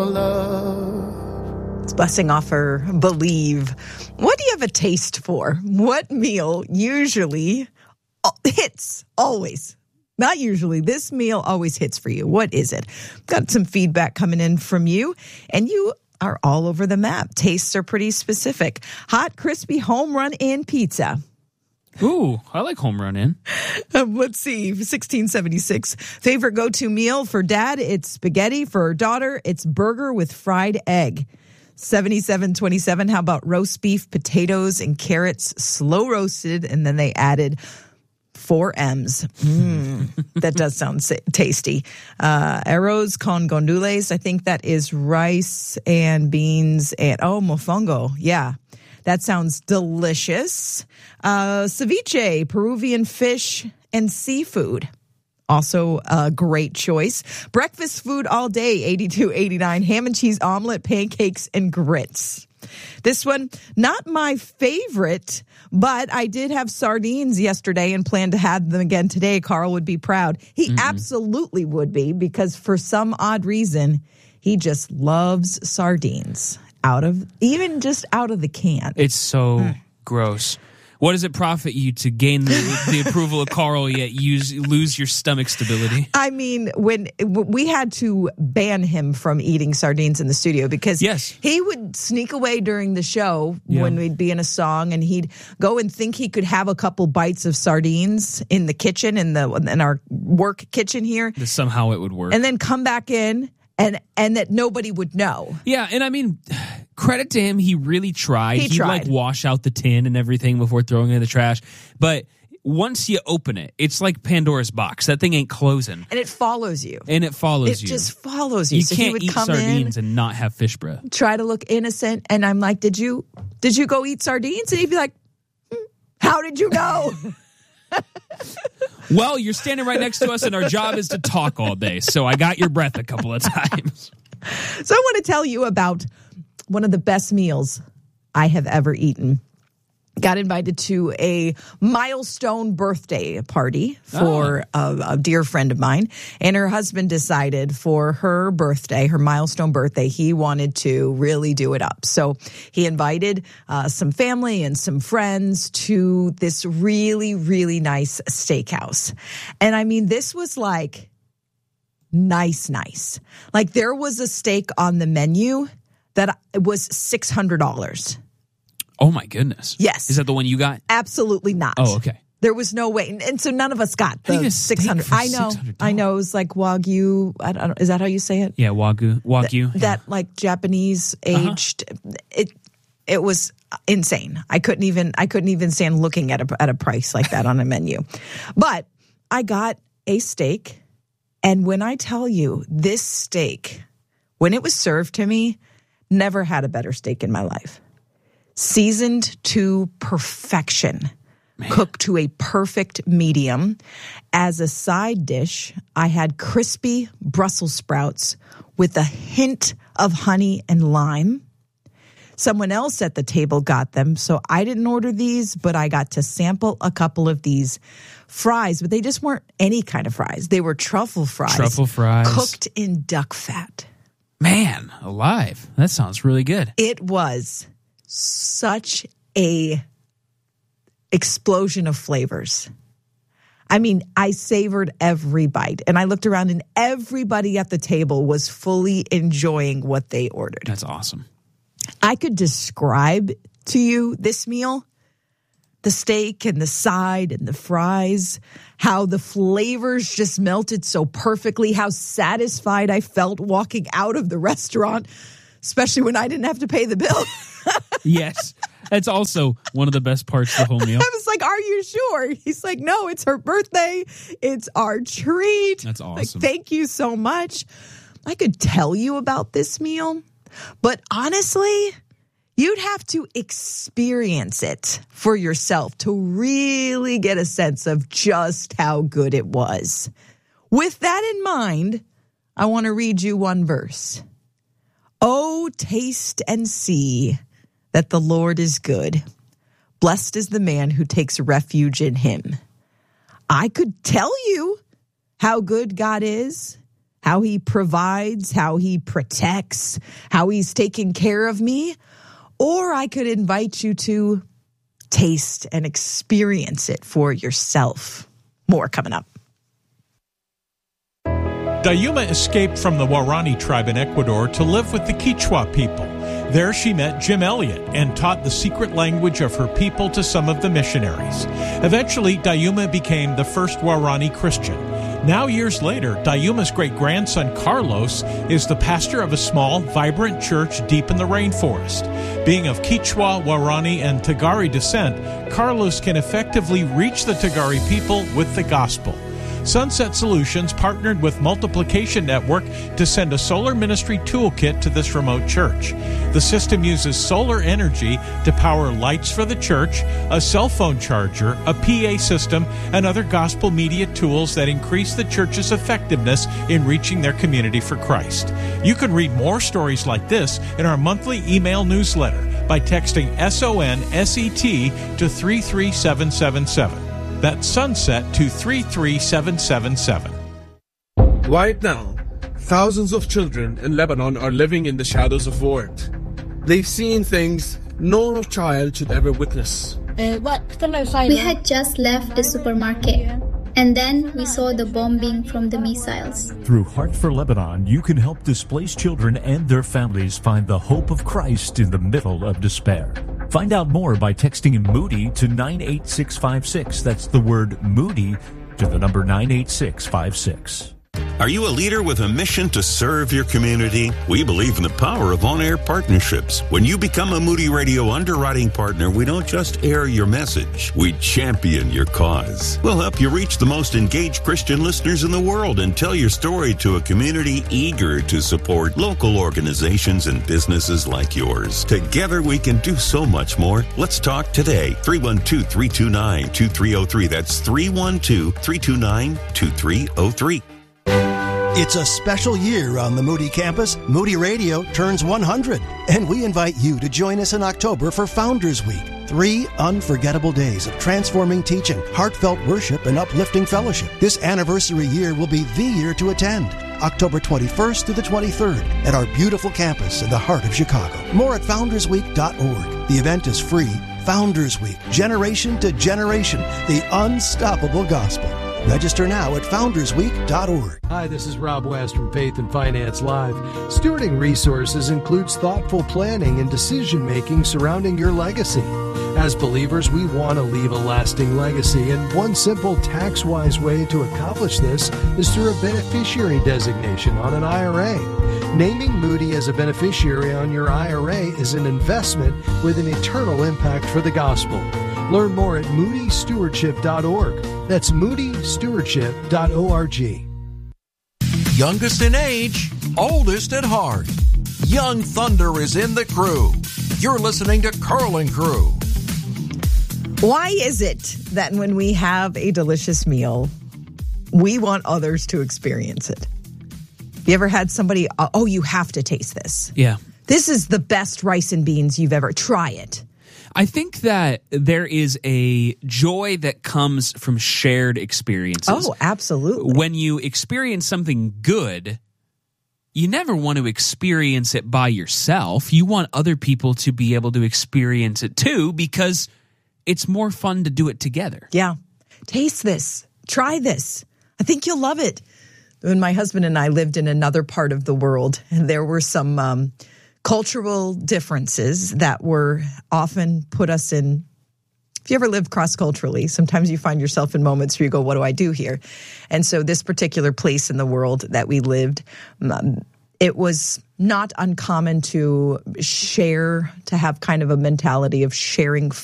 It's Blessing Offer, Believe. What do you have a taste for? What meal usually hits? Always. Not usually. This meal always hits for you. What is it? Got some feedback coming in from you, and you are all over the map. Tastes are pretty specific. Hot, crispy, home run in pizza. Ooh, I like home run in. Let's see, 1676. Favorite go-to meal for dad, it's spaghetti. For her daughter, it's burger with fried egg. 7727, how about roast beef, potatoes, and carrots, slow roasted, and then they added 4 M's. That does sound tasty. Arroz con gandules, I think that is rice and beans and, mofongo, yeah. That sounds delicious. Ceviche, Peruvian fish and seafood. Also a great choice. Breakfast food all day, 82.89. Ham and cheese omelet, pancakes, and grits. This one, not my favorite, but I did have sardines yesterday and plan to have them again today. Carl would be proud. He absolutely would be, because for some odd reason, he just loves sardines. Out of the can. It's so gross. What does it profit you to gain the approval of Carl yet lose your stomach stability? I mean, when we had to ban him from eating sardines in the studio because he would sneak away during the show when we'd be in a song, and he'd go and think he could have a couple bites of sardines in the kitchen, in our work kitchen here. Somehow it would work. And then come back in. And that nobody would know. Yeah, and I mean, credit to him, he really tried. He'd like wash out the tin and everything before throwing it in the trash. But once you open it, it's like Pandora's box. That thing ain't closing. And it follows you. It just follows you. You can't eat sardines and not have fish breath. Try to look innocent, and I'm like, did you go eat sardines? And he'd be like, how did you know? Well, you're standing right next to us, and our job is to talk all day. So I got your breath a couple of times. So I want to tell you about one of the best meals I have ever eaten. Got invited to a milestone birthday party for a dear friend of mine. And her husband decided for her birthday, her milestone birthday, he wanted to really do it up. So he invited some family and some friends to this really, really nice steakhouse. And I mean, this was like nice. Like there was a steak on the menu that was $600. Oh, my goodness. Yes. Is that the one you got? Absolutely not. Oh, okay. There was no way. And so none of us got the 600. I know. It was like Wagyu. I don't know. Is that how you say it? Yeah, Wagyu. That like Japanese aged. It was insane. I couldn't even stand looking at a price like that on a menu. But I got a steak. And when I tell you this steak, when it was served to me, never had a better steak in my life. Seasoned to perfection, cooked to a perfect medium. As a side dish, I had crispy Brussels sprouts with a hint of honey and lime. Someone else at the table got them, so I didn't order these, but I got to sample a couple of these fries, but they just weren't any kind of fries. They were truffle fries. Cooked in duck fat. Man, alive. That sounds really good. It was such a explosion of flavors. I mean, I savored every bite, and I looked around, and everybody at the table was fully enjoying what they ordered. That's awesome. I could describe to you this meal, the steak and the side and the fries, how the flavors just melted so perfectly, how satisfied I felt walking out of the restaurant, especially when I didn't have to pay the bill. Yes. That's also one of the best parts of the whole meal. I was like, are you sure? He's like, no, it's her birthday. It's our treat. That's awesome. Like, thank you so much. I could tell you about this meal, but honestly, you'd have to experience it for yourself to really get a sense of just how good it was. With that in mind, I want to read you one verse. Oh, taste and see that the Lord is good. Blessed is the man who takes refuge in him. I could tell you how good God is how he provides, how he protects, how he's taking care of me. Or I could invite you to taste and experience it for yourself. More coming up. Dayuma escaped from the Waorani tribe in Ecuador to live with the Quechua people. There she met Jim Elliot and taught the secret language of her people to some of the missionaries. Eventually, Dayuma became the first Waorani Christian. Now, years later, Dayuma's great-grandson Carlos is the pastor of a small, vibrant church deep in the rainforest. Being of Quechua, Waorani, and Tagari descent, Carlos can effectively reach the Tagari people with the gospel. Sunset Solutions partnered with Multiplication Network to send a solar ministry toolkit to this remote church. The system uses solar energy to power lights for the church, a cell phone charger, a PA system, and other gospel media tools that increase the church's effectiveness in reaching their community for Christ. You can read more stories like this in our monthly email newsletter by texting SONSET to 33777. That's Sunset to 33777. Right now, thousands of children in Lebanon are living in the shadows of war. They've seen things no child should ever witness. We had just left the supermarket, and then we saw the bombing from the missiles. Through Heart for Lebanon, you can help displaced children and their families find the hope of Christ in the middle of despair. Find out more by texting Moody to 98656. That's the word Moody to the number 98656. Are you a leader with a mission to serve your community? We believe in the power of on-air partnerships. When you become a Moody Radio underwriting partner, we don't just air your message, we champion your cause. We'll help you reach the most engaged Christian listeners in the world and tell your story to a community eager to support local organizations and businesses like yours. Together we can do so much more. Let's talk today. 312-329-2303. That's 312-329-2303. It's a special year on the Moody campus. Moody Radio turns 100, and we invite you to join us in October for Founders Week. 3 unforgettable days of transforming teaching, heartfelt worship, and uplifting fellowship. This anniversary year will be the year to attend. October 21st through the 23rd at our beautiful campus in the heart of Chicago. More at foundersweek.org. The event is free. Founders Week, generation to generation, the unstoppable gospel. Register now at foundersweek.org. Hi, this is Rob West from Faith and Finance Live. Stewarding resources includes thoughtful planning and decision-making surrounding your legacy. As believers, we want to leave a lasting legacy, and one simple tax-wise way to accomplish this is through a beneficiary designation on an IRA. Naming Moody as a beneficiary on your IRA is an investment with an eternal impact for the gospel. Learn more at moodystewardship.org. That's moodystewardship.org. Youngest in age, oldest at heart. Young Thunder is in the crew. You're listening to Curl and Crew. Why is it that when we have a delicious meal, we want others to experience it? You ever had somebody, oh, you have to taste this. Yeah. This is the best rice and beans you've ever, try it. I think that there is a joy that comes from shared experiences. Oh, absolutely. When you experience something good, you never want to experience it by yourself. You want other people to be able to experience it too, because it's more fun to do it together. Yeah. Taste this. Try this. I think you'll love it. When my husband and I lived in another part of the world, and there were some cultural differences that were often put us in. If you ever lived cross-culturally, sometimes you find yourself in moments where you go, what do I do here? And so this particular place in the world that we lived, it was not uncommon to share, to have kind of a mentality of sharing